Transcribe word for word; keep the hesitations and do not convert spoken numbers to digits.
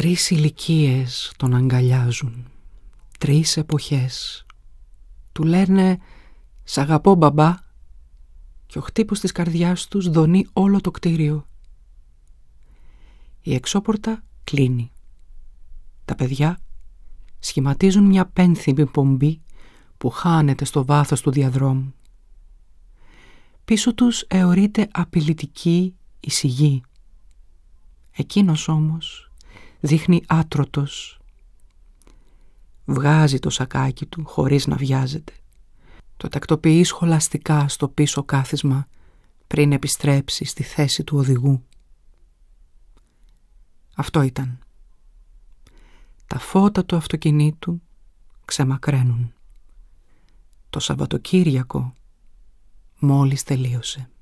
Τρεις ηλικίες τον αγκαλιάζουν, τρεις εποχές. Του λένε «Σ' αγαπώ μπαμπά» και ο χτύπος της καρδιάς τους δονεί όλο το κτίριο. Η εξώπορτα κλείνει. Τα παιδιά σχηματίζουν μια πένθυμη πομπή που χάνεται στο βάθος του διαδρόμου. Πίσω τους αιωρείται απειλητική η σιγή. Εκείνος όμως δείχνει άτρωτος. Βγάζει το σακάκι του χωρίς να βιάζεται. Το τακτοποιεί σχολαστικά στο πίσω κάθισμα πριν επιστρέψει στη θέση του οδηγού. Αυτό ήταν. Τα φώτα του αυτοκινήτου ξεμακραίνουν. Το Σαββατοκύριακο μόλις τελείωσε.